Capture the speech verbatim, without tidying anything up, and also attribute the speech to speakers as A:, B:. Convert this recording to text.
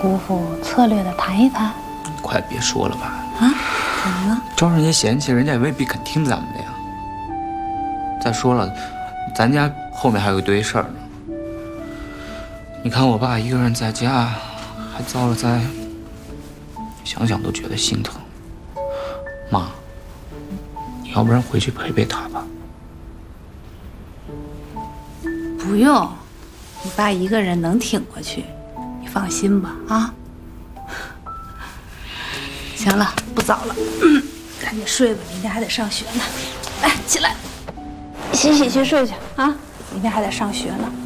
A: 姑父策略的谈一谈？
B: 快别说了吧！
A: 啊？怎么了？
B: 招人家嫌弃，人家也未必肯听咱们的呀。再说了，咱家后面还有一堆事儿呢。你看我爸一个人在家，还遭了灾，想想都觉得心疼。妈，你要不然回去陪陪他吧。
A: 不用，你爸一个人能挺过去，你放心吧啊。行了，不早了，嗯，赶紧睡吧，明天还得上学呢。来，起来，洗洗去睡去啊，明天还得上学呢。